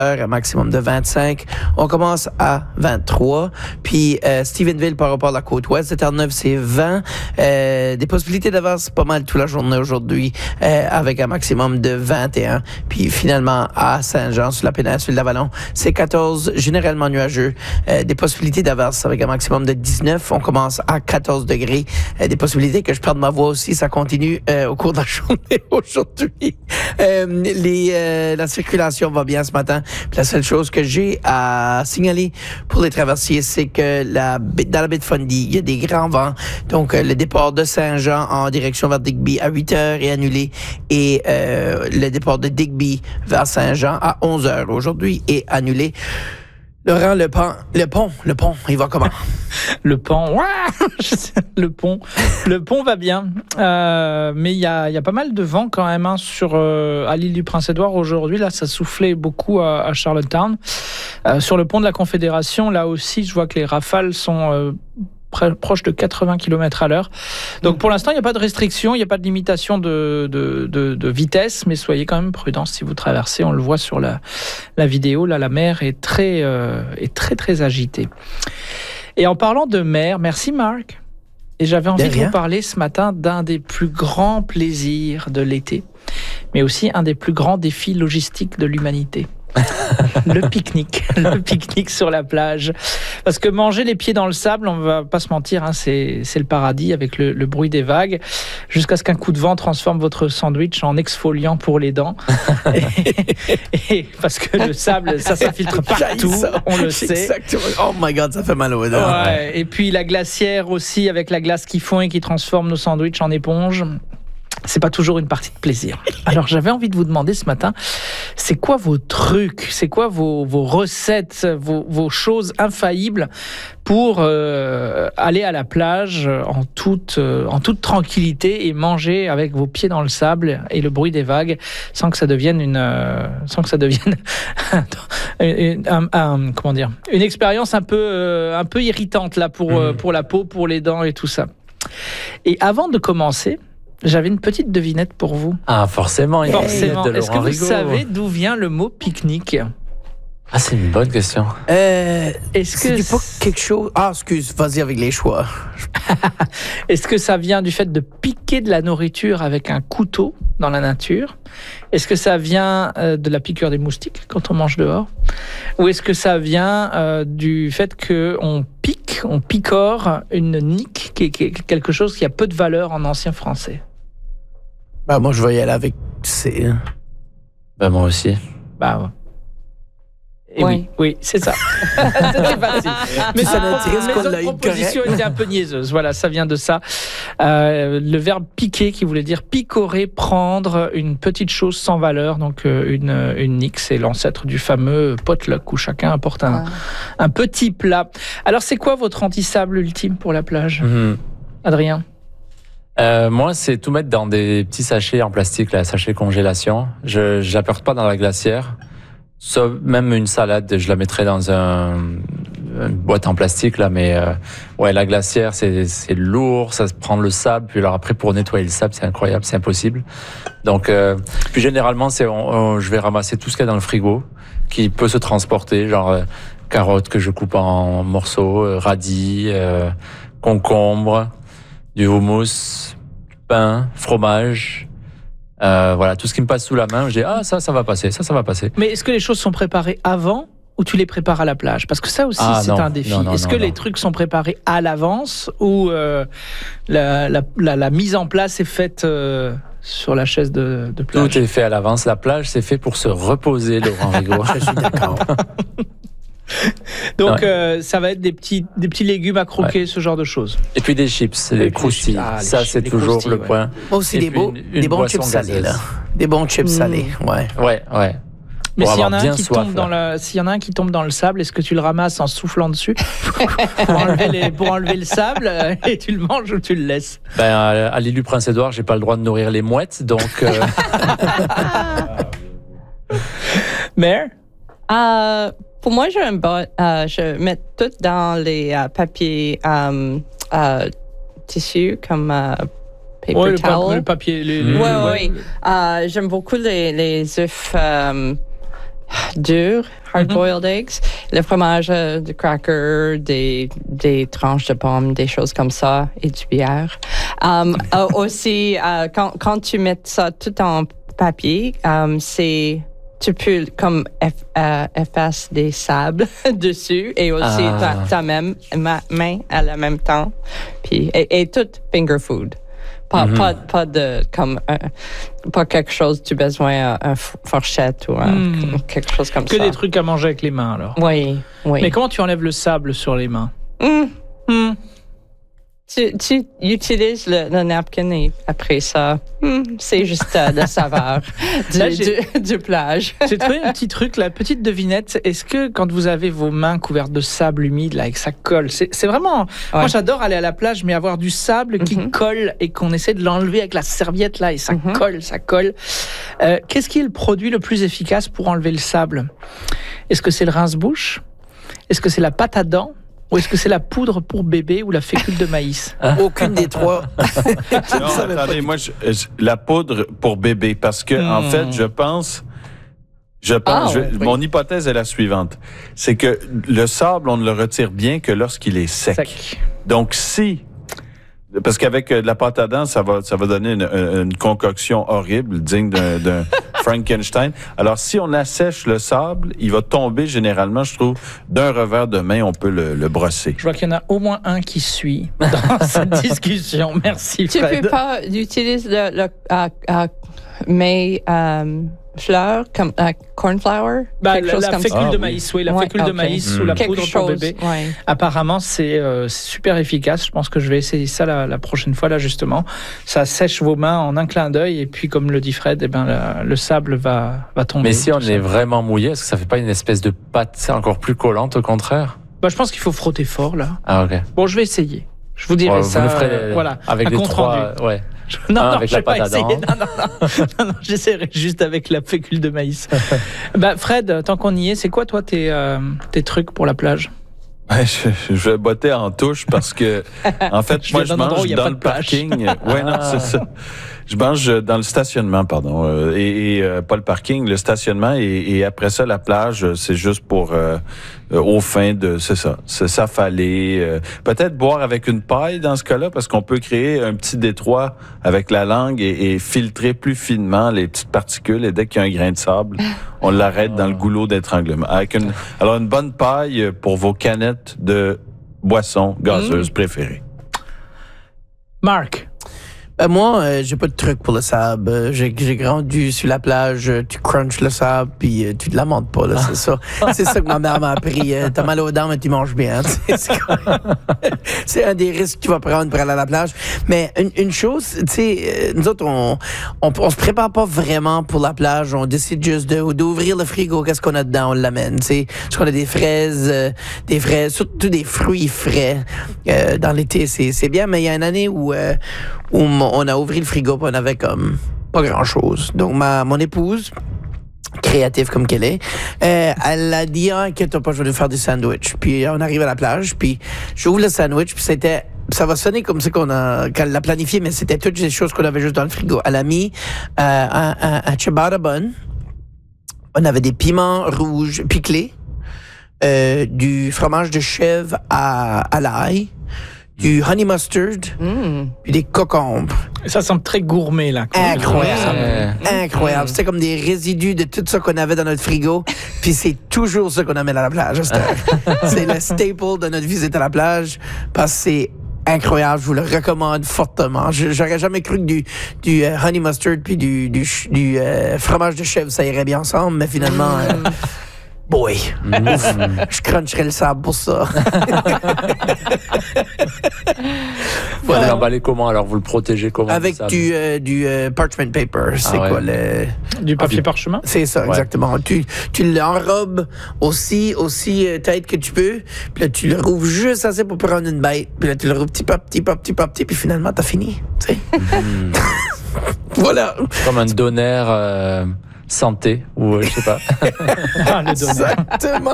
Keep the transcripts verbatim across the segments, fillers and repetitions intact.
un maximum de vingt-cinq. On commence à vingt-trois. Puis euh, Stephenville, par rapport à la côte ouest de Terre-Neuve, c'est vingt. Euh, des possibilités d'avance pas mal toute la journée aujourd'hui, euh, avec un maximum de vingt et un. Puis finalement, à Saint-Jean, sur la péninsule d'Avalon, c'est quatorze, généralement nuageux. Euh, des possibilités d'avance avec un maximum de dix-neuf. On commence à quatorze degrés. Euh, des possibilités que je perde ma voix aussi, ça continue euh, au cours de la journée aujourd'hui. Euh, les, euh, la circulation va bien ce matin. Puis la seule chose que j'ai à signaler pour les traversiers, c'est que la, dans la baie de Fundy, il y a des grands vents. Donc, euh, le départ de Saint-Jean en direction vers Digby à huit heures est annulé. Et euh, le départ de Digby vers Saint-Jean à onze heures aujourd'hui est annulé. Laurent, le pont, le pont, le pont, il va comment? Le pont, le pont, le pont va bien, euh, mais il y a, y a pas mal de vent quand même hein, sur euh, à l'île du Prince-Édouard aujourd'hui. Là, ça soufflait beaucoup à, à Charlottetown. Euh, sur le pont de la Confédération, là aussi, je vois que les rafales sont euh, proche de quatre-vingts kilomètres à l'heure. Donc pour l'instant, il n'y a pas de restriction, il n'y a pas de limitation de, de, de, de vitesse, mais soyez quand même prudents si vous traversez. On le voit sur la, la vidéo, là, la mer est très, euh, est très, très agitée. Et en parlant de mer, merci Marc. Et j'avais envie de, de vous parler ce matin d'un des plus grands plaisirs de l'été, mais aussi un des plus grands défis logistiques de l'humanité. le pique-nique, le pique-nique sur la plage. Parce que manger les pieds dans le sable, on va pas se mentir, hein, c'est, c'est le paradis avec le, le bruit des vagues, jusqu'à ce qu'un coup de vent transforme votre sandwich en exfoliant pour les dents. et, et parce que le sable, ça s'infiltre partout, ça. On le sait. Exactement. Oh my God, ça fait mal aux dents. Ouais. Et puis la glacière aussi, avec la glace qui fond et qui transforme nos sandwichs en éponge. C'est pas toujours une partie de plaisir. Alors j'avais envie de vous demander ce matin, c'est quoi vos trucs, c'est quoi vos, vos recettes, vos, vos choses infaillibles pour euh, aller à la plage en toute, euh, en toute tranquillité et manger avec vos pieds dans le sable et le bruit des vagues sans que ça devienne une, euh, sans que ça devienne une, un, un, comment dire, une expérience un peu, euh, un peu irritante là pour, mmh. euh, pour la peau, pour les dents et tout ça. Et avant de commencer, j'avais une petite devinette pour vous. Ah, forcément. Il forcément. De Est-ce que vous Rigaud. savez d'où vient le mot pique-nique? Ah, c'est une bonne question. Euh, Est-ce que c'est pas quelque chose... Ah, excuse, vas-y avec les choix. Est-ce que ça vient du fait de piquer de la nourriture avec un couteau dans la nature? Est-ce que ça vient euh, de la piqûre des moustiques quand on mange dehors? Ou est-ce que ça vient euh, du fait qu'on pique, on picore une nique, qui est, qui est quelque chose qui a peu de valeur en ancien français? Bah, moi, je vais y aller avec C. Bah, moi aussi. Bah, ouais. Et oui. oui, oui, c'est ça. C'était facile. Mais ça n'intéresse qu'on l'a eu. La proposition était un peu niaiseuse. Voilà, ça vient de ça. Euh, le verbe piquer, qui voulait dire picorer, prendre une petite chose sans valeur. Donc une une nique, c'est l'ancêtre du fameux potluck où chacun apporte un ah. un petit plat. Alors, c'est quoi votre anti-sable ultime pour la plage, mmh. Adrien? Euh, moi, c'est tout mettre dans des petits sachets en plastique, là, sachets congélation. Je je l'apporte pas dans la glacière. Ça, même une salade, je la mettrais dans un, une boîte en plastique là, mais euh, ouais, la glacière c'est c'est lourd, ça se prend le sable, puis alors après pour nettoyer le sable c'est incroyable, c'est impossible. Donc euh, puis généralement c'est, on, on, je vais ramasser tout ce qu'il y a dans le frigo qui peut se transporter, genre euh, carottes que je coupe en morceaux, euh, radis, euh, concombres, du houmous, pain, fromage. Euh, voilà, tout ce qui me passe sous la main, je dis ah ça, ça va passer, ça, ça va passer. Mais est-ce que les choses sont préparées avant ou tu les prépares à la plage? Parce que ça aussi, ah, c'est non, un défi. Non, non, est-ce non, que non. les trucs sont préparés à l'avance ou euh, la, la, la, la mise en place est faite euh, sur la chaise de, de plage? Tout est fait à l'avance. La plage, c'est fait pour se reposer, Laurent Rigaud. Je suis d'accord. Donc ouais. euh, ça va être des petits, des petits légumes à croquer, ouais. ce genre de choses. Et puis des chips, des croustilles. Ah, ça, c'est toujours le ouais. point. Moi aussi, des, beaux, une, des bons chips salés. Là. Des bons chips mmh. salés, ouais. Ouais, ouais. Mais s'il y, en a un qui soif, tombe dans la, s'il y en a un qui tombe dans le sable, est-ce que tu le ramasses en soufflant dessus pour, enlever les, pour enlever le sable et tu le manges ou tu le laisses? Ben, à, à l'île du Prince-Édouard, j'ai pas le droit de nourrir les mouettes, donc... Euh... Mère? Euh... Pour moi, je, euh, je mets tout dans les euh, papiers euh, euh, tissus comme euh, paper ouais, towel. Le, le papier. Les, oui, les, oui. Ouais. Euh, j'aime beaucoup les, les œufs euh, dur, hard-boiled eggs. Le fromage euh, de cracker, des, des tranches de pommes, des choses comme ça, et du bière. Um, euh, aussi, euh, quand, quand tu mets ça tout en papier, um, c'est... Tu peux comme eff, euh, effacer des sables dessus et aussi Ah. ta, ta même ma, main à la même temps. Puis, et, et tout finger food. Pas, Mhm. pas, pas de comme un, pas quelque chose tu as besoin un fourchette ou un, Mm. quelque chose comme Que ça. des trucs à manger avec les mains alors. Oui, oui. Mais comment tu enlèves le sable sur les mains? Mm. Hmm. Tu, tu utilises le, le napkin et après ça, mm, c'est juste euh, la saveur du, Là, j'ai- du, du plage. J'ai trouvé un petit truc, la petite devinette. Est-ce que quand vous avez vos mains couvertes de sable humide, là, et que ça colle, c'est c'est vraiment. Moi, Ouais. j'adore aller à la plage, mais avoir du sable qui Mhm. colle et qu'on essaie de l'enlever avec la serviette, là, et ça Mhm. colle, ça colle. Euh, Qu'est-ce qui est le produit le plus efficace pour enlever le sable? Est-ce que c'est le rince-bouche? Est-ce que c'est la pâte à dents? Ou est-ce que c'est la poudre pour bébé ou la fécule de maïs? Aucune des trois. Je ne Non, savais pas. attendez, moi, je- je- la poudre pour bébé, parce que, en Hmm. fait, je pense, je pense, Ah, je- ouais, oui. mon hypothèse est la suivante. C'est que le sable, on ne le retire bien que lorsqu'il est sec. Sec. Donc, si, parce qu'avec euh, de la pâte à dents, ça va, ça va donner une, une- une concoction horrible, digne d'un, d'un Frankenstein. Alors, si on assèche le sable, il va tomber généralement, je trouve, d'un revers de main, on peut le, le brosser. Je vois qu'il y en a au moins un qui suit dans cette discussion. Merci, Tu Fred. peux pas utiliser le, le euh, euh, mais euh, fleur comme euh, cornflower, Bah, quelque la, chose la comme fécule ça. de Ah, maïs, oui, la Ouais, fécule de ok. maïs Mm. ou la quelque poudre chose. pour bébé. Ouais. Apparemment, c'est euh, super efficace. Je pense que je vais essayer ça la, la prochaine fois, là, justement. Ça sèche vos mains en un clin d'œil, et puis, comme le dit Fred, eh ben, la- le sable va, va tomber. Mais si on tout ça. est vraiment mouillé, est-ce que ça fait pas une espèce de pâte c'est encore plus collante au contraire? Bah, je pense qu'il faut frotter fort, là. Ah ok. Bon, je vais essayer. Je vous dirai Ouais, ça. vous nous ferez euh, voilà, avec un les compte trois. rendu. Ouais. Non, Un non, avec je la vais pas pâte à essayer. dents. Non, non, non. non, non, j'essaierai juste avec la fécule de maïs. bah, Fred, tant qu'on y est, c'est quoi, toi, tes, euh, tes trucs pour la plage? Ouais, je, je vais botter en touche parce que, en fait, Je moi, viens je d'un endroit où mange il y a dans pas le de plage. parking. Ouais, non, c'est ça. Je mange dans le stationnement, pardon, euh, et, et, euh, pas le parking, le stationnement, et, et après ça, la plage, euh, c'est juste pour, euh, euh, aux fins de, c'est ça, c'est s'affaler, euh, peut-être boire avec une paille dans ce cas-là, parce qu'on peut créer un petit détroit avec la langue et, et filtrer plus finement les petites particules, et dès qu'il y a un grain de sable, on l'arrête dans le goulot d'étranglement. Avec une, alors, une bonne paille pour vos canettes de boissons gazeuses préférées. Marc. Ben moi, euh, j'ai pas de truc pour le sable. Euh, J'ai j'ai grandi sur la plage, euh, tu crunches le sable, puis euh, tu te lamentes pas, là, c'est ça. C'est ça que ma mère m'a appris. Euh, T'as mal aux dents, mais tu manges bien. C'est- C'est comme- c'est un des risques que tu vas prendre pour aller à la plage. Mais une, une chose, tu sais, euh, nous autres, on, on, on se prépare pas vraiment pour la plage. On décide juste de- d'ouvrir le frigo. Qu'est-ce qu'on a dedans? On l'amène, tu sais. Parce qu'on a des fraises, euh, des fraises, surtout des fruits frais. Euh, dans l'été, c'est c'est bien, mais il y a une année où... euh, où on a ouvert le frigo, puis on avait comme pas grand-chose. Donc, ma, mon épouse, créative comme qu'elle est, euh, elle a dit, ah, inquiète pas, je vais nous faire des sandwichs. Puis, on arrive à la plage, puis j'ouvre le sandwich, puis c'était, ça va sonner comme ça qu'on a, qu'elle l'a planifié, mais c'était toutes les choses qu'on avait juste dans le frigo. Elle a mis euh, un, un, un ciabatta bun, on avait des piments rouges piclés, euh, du fromage de chèvre à, à l'ail, du honey mustard, Mm. puis des cocombres. Ça semble très gourmet, là. Incroyable. Ouais. Incroyable. C'était comme des résidus de tout ça qu'on avait dans notre frigo. Puis c'est toujours ça qu'on amène à la plage. à cette heure. C'est le staple de notre visite à la plage parce que c'est incroyable. Je vous le recommande fortement. Je- J'aurais jamais cru que du, du euh, honey mustard puis du, du, ch- du euh, fromage de chèvre, ça irait bien ensemble. Mais finalement, euh, boy, ouf, je cruncherais le sable pour ça. Vous Voilà. l'emballez comment alors? Vous le protégez comment? Avec ça du, euh, du euh, parchment paper. C'est Ah ouais. quoi le... Du papier parchemin? C'est ça, Ouais. exactement. Tu, tu l'enrobes aussi, aussi euh, tête que tu peux. Puis là, tu le rouvres juste assez pour prendre une bête. Puis là, tu le rouvres petit pas, petit pas, petit pas, petit. Puis finalement, t'as fini. Tu sais. Mm. Voilà. Comme un donneur euh, santé ou euh, je sais pas. Ah, le donneur. Exactement.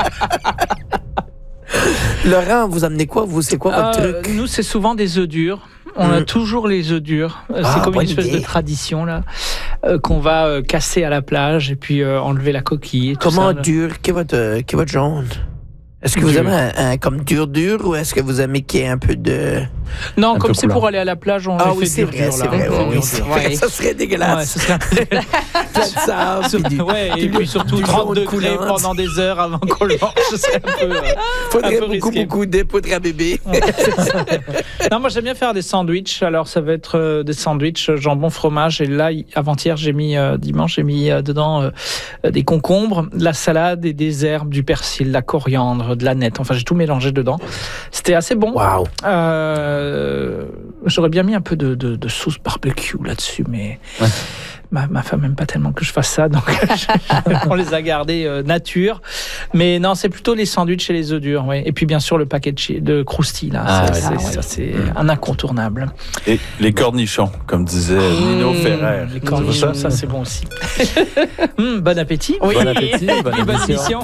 Laurent, vous amenez quoi? Vous, c'est quoi votre Euh, truc? Nous, c'est souvent des œufs durs. On a Mm. toujours les œufs durs. Euh, Ah, c'est comme une bonne espèce idée. de tradition, là. euh, qu'on va euh, casser à la plage et puis euh, enlever la coquille. et tout Comment ça. dur, quel est votre, quel est votre jaune? Est-ce que vous Dur. aimez un, un comme dur dur ou est-ce que vous aimez qu'il y ait un peu de... Non, Un comme peu c'est coulant. pour aller à la plage, on Ah les oui, fait c'est dur, vrai, dur, c'est là. vrai, On fait oui, dur, c'est dur. vrai. Ouais. Ça serait Ouais, dégueulasse. ce serait- Plein de sable, puis du- ouais, et du- puis surtout du trente jaune degrés coulant. pendant des heures avant qu'on le mange. Ce serait un peu, euh, Faudrait un peu beaucoup, risqué. beaucoup de poudre à bébé. Non, moi j'aime bien faire des sandwichs. Alors ça va être euh, des sandwichs euh, jambon fromage. Et là, y- avant-hier, j'ai mis euh, dimanche, j'ai mis euh, dedans euh, euh, des concombres, de la salade et des herbes, du persil, de la coriandre, de la nette. Enfin, j'ai tout mélangé dedans. C'était assez bon. Wow. Euh, J'aurais bien mis un peu de, de, de sauce barbecue là-dessus, mais Ouais. ma, ma femme n'aime pas tellement que je fasse ça, donc on les a gardés euh, nature. Mais non, c'est plutôt les sandwichs et les œufs durs, ouais. Et puis bien sûr le paquet de, chi- de croustilles là, Ah, ça, ouais. c'est, Ah, ouais. ça, c'est un incontournable. Et les cornichons, comme disait Nino Ferrer. Les Tu cornichons, vois ça c'est bon aussi. Hum, bon appétit. Oui. Bon appétit, bonne Et bonne émission. émission.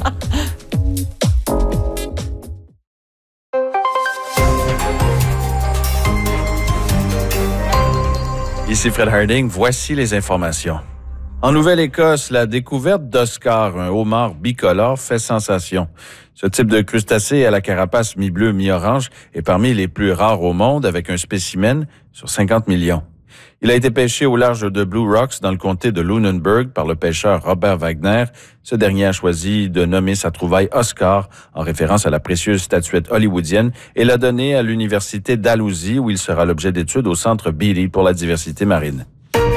Ici Fred Harding, voici les informations. En Nouvelle-Écosse, la découverte d'Oscar, un homard bicolore, fait sensation. Ce type de crustacé à la carapace mi-bleue, mi-orange est parmi les plus rares au monde, avec un spécimen sur cinquante millions. Il a été pêché au large de Blue Rocks, dans le comté de Lunenburg, par le pêcheur Robert Wagner. Ce dernier a choisi de nommer sa trouvaille Oscar, en référence à la précieuse statuette hollywoodienne, et l'a donné à l'université Dalhousie, où il sera l'objet d'études au Centre Beatty pour la diversité marine.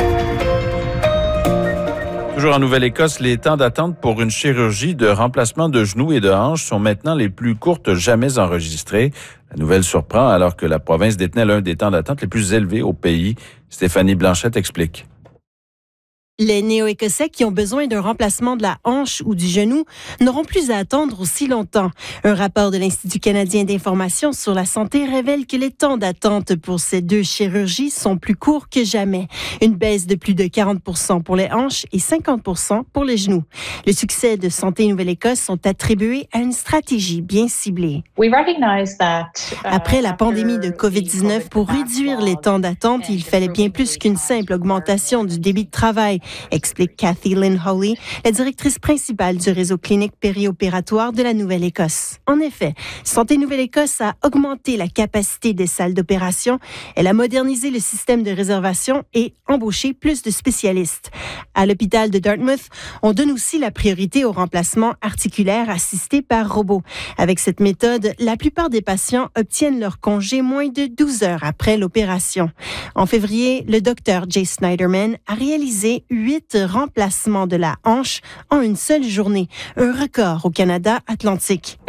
Toujours en Nouvelle-Écosse, les temps d'attente pour une chirurgie de remplacement de genoux et de hanches sont maintenant les plus courtes jamais enregistrées. La nouvelle surprend alors que la province détenait l'un des temps d'attente les plus élevés au pays. Stéphanie Blanchette explique. Les Néo-Écossais qui ont besoin d'un remplacement de la hanche ou du genou n'auront plus à attendre aussi longtemps. Un rapport de l'Institut canadien d'information sur la santé révèle que les temps d'attente pour ces deux chirurgies sont plus courts que jamais. Une baisse de plus de quarante pour cent pour les hanches et cinquante pour cent pour les genoux. Le succès de Santé Nouvelle-Écosse sont attribués à une stratégie bien ciblée. Après la pandémie de covid dix-neuf, pour réduire les temps d'attente, il fallait bien plus qu'une simple augmentation du débit de travail, explique Cathy Lynn Hawley, la directrice principale du réseau clinique périopératoire de la Nouvelle-Écosse. En effet, Santé Nouvelle-Écosse a augmenté la capacité des salles d'opération, elle a modernisé le système de réservation et embauché plus de spécialistes. À l'hôpital de Dartmouth, on donne aussi la priorité au remplacement articulaire assisté par robot. Avec cette méthode, la plupart des patients obtiennent leur congé moins de douze heures après l'opération. En février, le docteur Jay Snyderman a réalisé huit remplacements de la hanche en une seule journée, un record au Canada atlantique.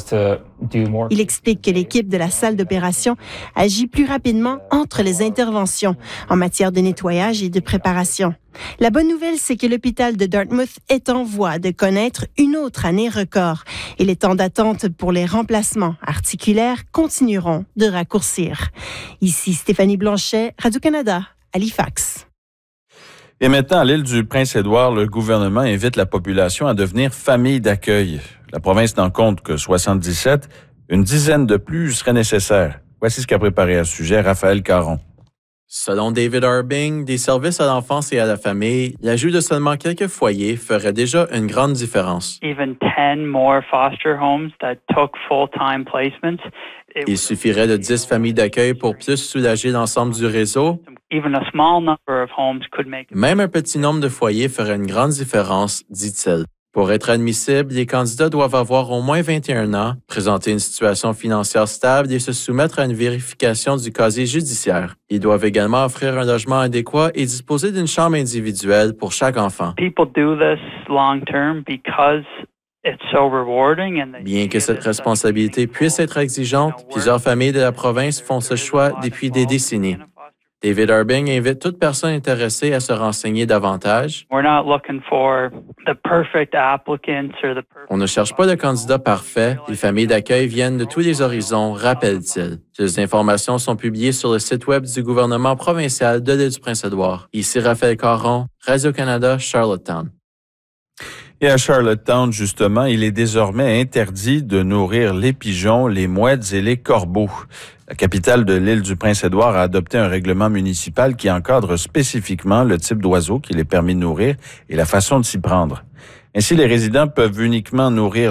Il explique que l'équipe de la salle d'opération agit plus rapidement entre les interventions en matière de nettoyage et de préparation. La bonne nouvelle, c'est que l'hôpital de Dartmouth est en voie de connaître une autre année record et les temps d'attente pour les remplacements articulaires continueront de raccourcir. Ici Stéphanie Blanchet, Radio-Canada, Halifax. Et maintenant, à l'île du Prince-Édouard, le gouvernement invite la population à devenir famille d'accueil. La province n'en compte que soixante-dix-sept. Une dizaine de plus serait nécessaire. Voici ce qu'a préparé à ce sujet Raphaël Caron. Selon David Urbing, des services à l'enfance et à la famille, l'ajout de seulement quelques foyers ferait déjà une grande différence. Even ten more foster homes that took full-time placements. Il suffirait de dix familles d'accueil pour plus soulager l'ensemble du réseau. Even a small number of homes could make Même un petit nombre de foyers ferait une grande différence, dit-il. Pour être admissible, les candidats doivent avoir au moins vingt et un ans, présenter une situation financière stable et se soumettre à une vérification du casier judiciaire. Ils doivent également offrir un logement adéquat et disposer d'une chambre individuelle pour chaque enfant. people do this long term because it's so rewarding and they Bien que cette responsabilité puisse être exigeante, plusieurs familles de la province font ce choix depuis des décennies. David Urbing invite toute personne intéressée à se renseigner davantage. We're not looking for the perfect applicants or the perfect On ne cherche pas de candidats parfaits. Les familles d'accueil viennent de tous les horizons, rappelle-t-il. Ces informations sont publiées sur le site web du gouvernement provincial de l'île du Prince-Édouard. Ici Raphaël Caron, Radio-Canada, Charlottetown. Et à Charlottetown, justement, il est désormais interdit de nourrir les pigeons, les mouettes et les corbeaux. La capitale de l'île du Prince-Édouard a adopté un règlement municipal qui encadre spécifiquement le type d'oiseaux qu'il est permis de nourrir et la façon de s'y prendre. Ainsi, les résidents peuvent uniquement nourrir